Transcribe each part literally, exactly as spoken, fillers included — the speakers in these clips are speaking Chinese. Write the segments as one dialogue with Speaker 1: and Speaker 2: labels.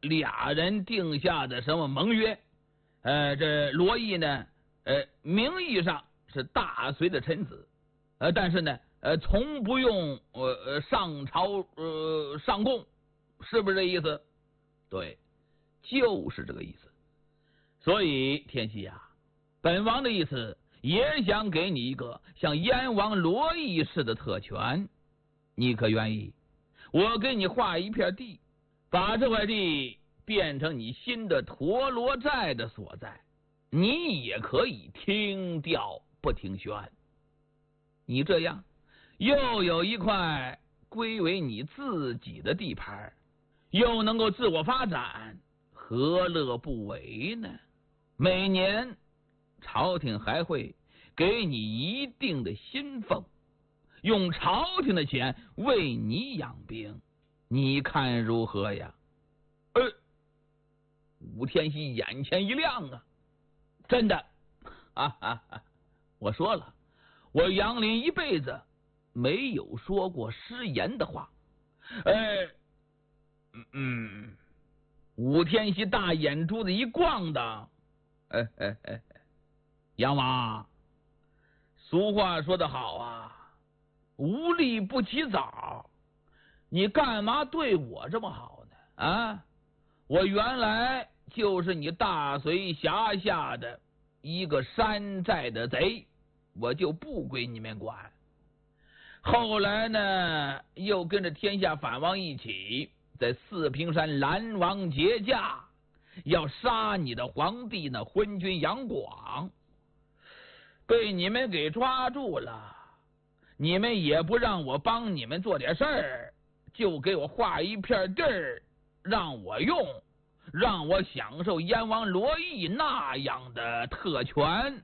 Speaker 1: 俩人定下的什么盟约。呃，这罗毅呢，呃，名义上是大隋的臣子，呃，但是呢，呃，从不用呃上朝呃上贡，是不是这意思？对，就是这个意思。所以天锡呀，本王的意思也想给你一个像燕王罗毅似的特权，你可愿意？我给你划一片地，把这块地变成你新的陀罗寨的所在，你也可以听调不听宣。你这样又有一块归为你自己的地盘，又能够自我发展，何乐不为呢？每年朝廷还会给你一定的薪俸，用朝廷的钱为你养兵，你看如何呀？呃，武天锡眼前一亮啊，真的啊啊啊！我说了，我杨林一辈子没有说过失言的话。呃，嗯，武天锡大眼珠子一逛的，哎哎哎，杨王，俗话说得好啊，无利不起早。你干嘛对我这么好呢？啊，我原来就是你大隋辖下的一个山寨的贼，我就不归你们管。后来呢，又跟着天下反王一起在四平山拦王劫驾，要杀你的皇帝呢昏君杨广，被你们给抓住了。你们也不让我帮你们做点事儿，就给我划一片地儿让我用，让我享受燕王罗毅那样的特权。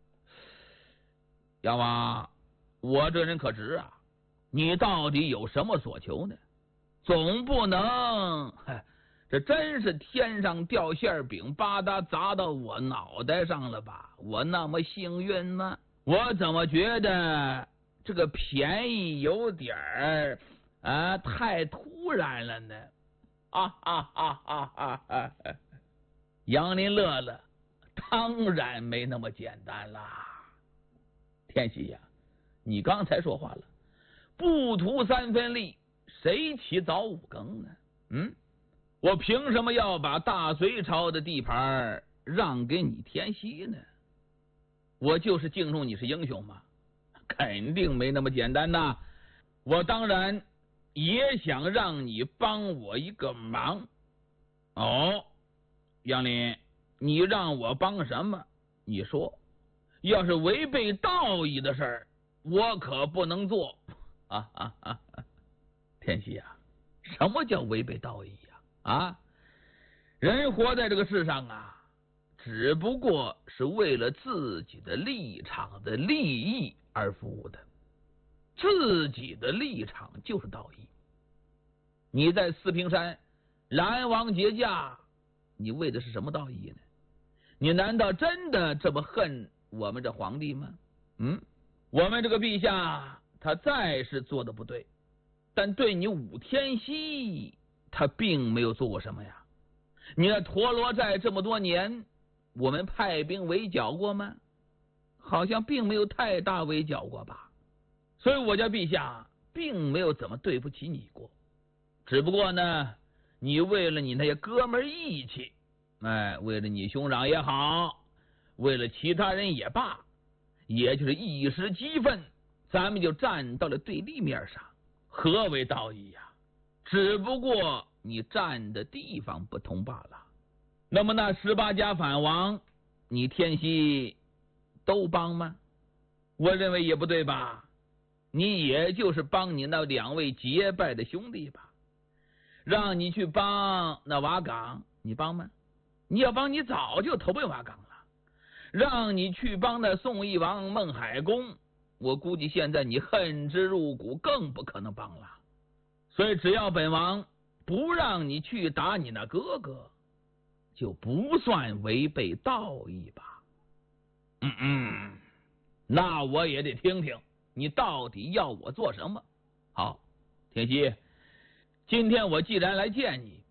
Speaker 1: 杨王，我这人可直啊，你到底有什么所求呢？总不能这真是天上掉馅饼吧嗒砸到我脑袋上了吧？我那么幸运吗？我怎么觉得这个便宜有点儿啊太突然了呢？啊啊啊啊啊啊！杨林乐了，当然没那么简单啦。天锡呀，你刚才说话了，不图三分利，谁起早五更呢？嗯，我凭什么要把大隋朝的地盘让给你天锡呢？我就是敬重你是英雄嘛，肯定没那么简单呐。我当然也想让你帮我一个忙。哦，杨林，你让我帮什么？你说，要是违背道义的事儿，我可不能做。啊啊啊！天锡啊，什么叫违背道义呀？啊，人活在这个世上啊，只不过是为了自己的立场的利益而服务的，自己的立场就是道义。你在四平山拦王劫驾，你为的是什么道义呢？你难道真的这么恨我们这皇帝吗？嗯，我们这个陛下他再是做的不对，但对你武天锡他并没有做过什么呀。你在陀罗寨这么多年，我们派兵围剿过吗？好像并没有太大围剿过吧。所以我家陛下并没有怎么对不起你过，只不过呢，你为了你那些哥们义气，哎，为了你兄长也好，为了其他人也罢，也就是一时激愤，咱们就站到了对立面上。何为道义呀？只不过你站的地方不同罢了。那么那十八家反王，你天锡都帮吗？我认为也不对吧。你也就是帮你那两位结拜的兄弟吧。让你去帮那瓦岗，你帮吗？你要帮，你早就投奔瓦岗了。让你去帮那宋义王孟海公，我估计现在你恨之入骨，更不可能帮了。所以只要本王不让你去打你那哥哥，就不算违背道义吧。嗯嗯，那我也得听听你到底要我做什么。好，天锡，今天我既然来见你，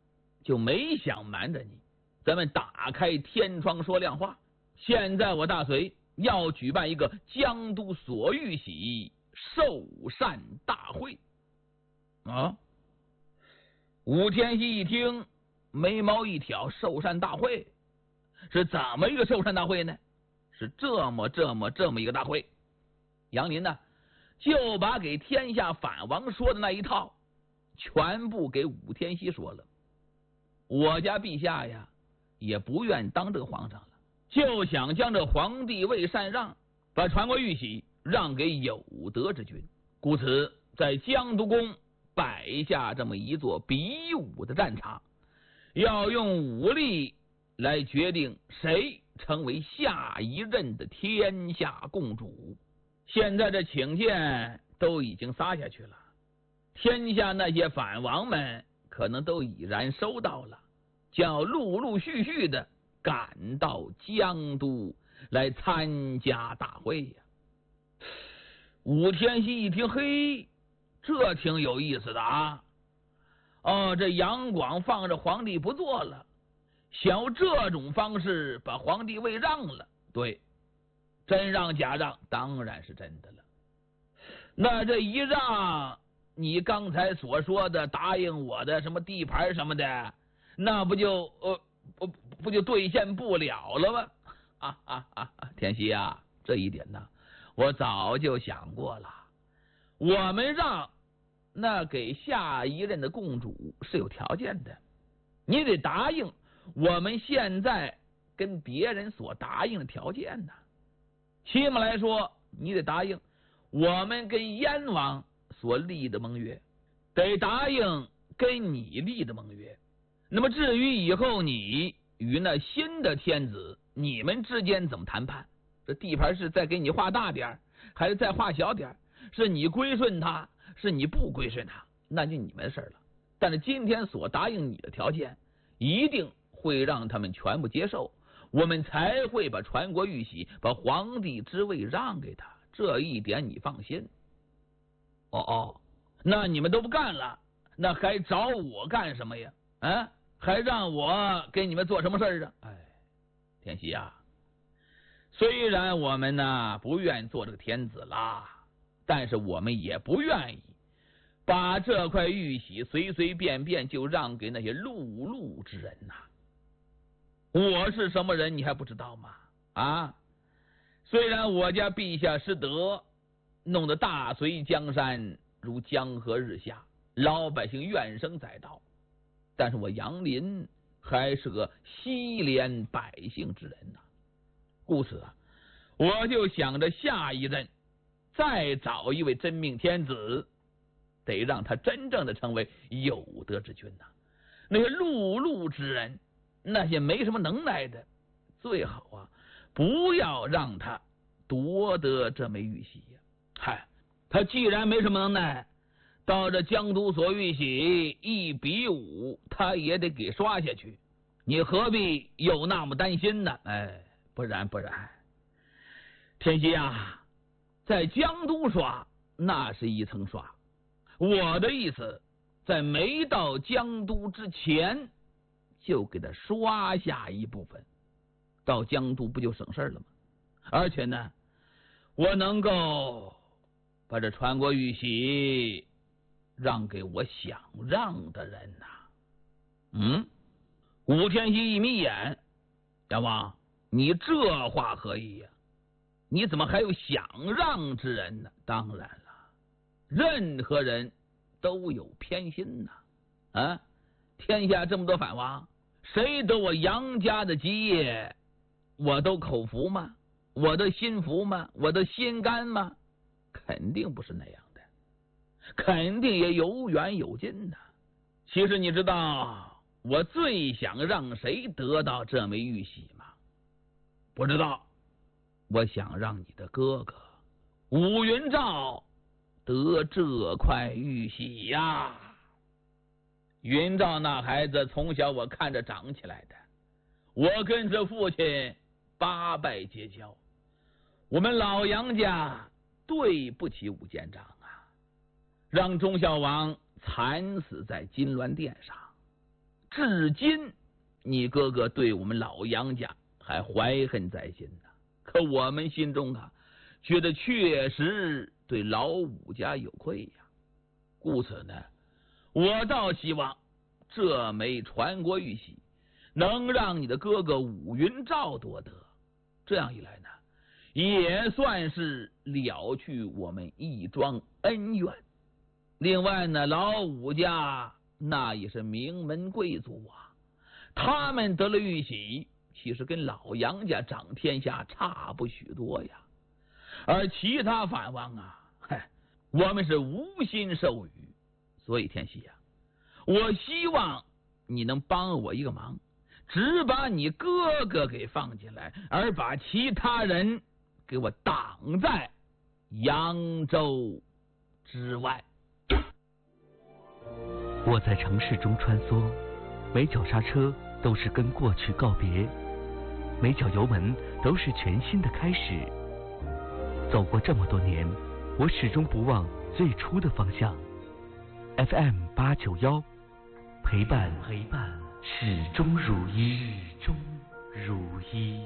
Speaker 1: 就没想瞒着你，咱们打开天窗说亮话。现在我大隋要举办一个江都所玉玺寿善大会啊！武天锡一听，眉毛一挑，寿善大会是怎么一个寿善大会呢？是这么这么这么一个大会。杨林呢，就把给天下反王说的那一套全部给武天锡说了。我家陛下呀，也不愿当这个皇上了，就想将这皇帝位禅让，把传国玉玺让给有德之君。故此，在江都宫摆下这么一座比武的战场，要用武力来决定谁成为下一任的天下共主。现在这请柬都已经撒下去了，天下那些反王们可能都已然收到了，将要陆陆续续的赶到江都来参加大会呀。武天锡一听，嘿，这挺有意思的啊！哦，这杨广放着皇帝不做了，想用这种方式把皇帝位让了。对，真让假让当然是真的了。那这一让，你刚才所说的答应我的什么地盘什么的，那不就呃不不就兑现不了了吗？啊啊啊！天锡啊，这一点呢，我早就想过了。我们让那给下一任的共主是有条件的，你得答应我们现在跟别人所答应的条件呢。起码来说，你得答应我们跟燕王所立的盟约，得答应跟你立的盟约。那么至于以后你与那新的天子，你们之间怎么谈判？这地盘是再给你画大点，还是再画小点？是你归顺他，是你不归顺他，那就你们的事了。但是今天所答应你的条件，一定会让他们全部接受，我们才会把传国玉玺、把皇帝之位让给他。这一点你放心。哦哦，那你们都不干了，那还找我干什么呀？啊，还让我给你们做什么事儿啊？哎，天锡啊，虽然我们呢不愿做这个天子啦，但是我们也不愿意把这块玉玺随随便便就让给那些碌碌之人呐。我是什么人，你还不知道吗？啊，虽然我家陛下失德，弄得大隋江山如江河日下，老百姓怨声载道，但是我杨林还是个惜怜百姓之人呐。故此啊，我就想着下一任再找一位真命天子，得让他真正的成为有德之君呐。那些碌碌之人，那些没什么能耐的，最好啊不要让他夺得这枚玉玺呀。嗨，他既然没什么能耐，到这江都所玉玺一比武，他也得给刷下去，你何必有那么担心呢？哎，不然不然，天锡啊，在江都刷那是一层刷，我的意思，在没到江都之前就给他刷下一部分，到江都不就省事了吗？而且呢，我能够把这传国玉玺让给我想让的人呐、啊。嗯，武天锡一眯眼，大王，你这话何意呀、啊？你怎么还有想让之人呢？当然了，任何人都有偏心呐。啊，天下这么多反王，谁得我杨家的基业，我都口服吗？我的心服吗？我的心甘吗？肯定不是那样的，肯定也有远有近的。其实你知道我最想让谁得到这枚玉玺吗？不知道。我想让你的哥哥武云照得这块玉玺呀。云照那孩子从小我看着长起来的，我跟着父亲八拜结交，我们老杨家对不起武监长啊，让忠孝王惨死在金銮殿上， 至今你哥哥对我们老杨家还怀恨在心呢。可我们心中啊，觉得确实对老武家有愧呀。故此呢，我倒希望这枚传国玉玺能让你的哥哥武云照夺得，这样一来呢，也算是了去我们一桩恩怨。另外呢，老武家那也是名门贵族啊，他们得了玉玺，其实跟老杨家掌天下差不许多呀。而其他藩王啊，嗨，我们是无心授予。所以天喜呀、啊，我希望你能帮我一个忙，只把你哥哥给放进来，而把其他人给我挡在扬州之外。
Speaker 2: 我在城市中穿梭，每脚刹车都是跟过去告别，每脚油门都是全新的开始。走过这么多年，我始终不忘最初的方向。F M 八九幺，陪伴陪伴始终如一，始终如一。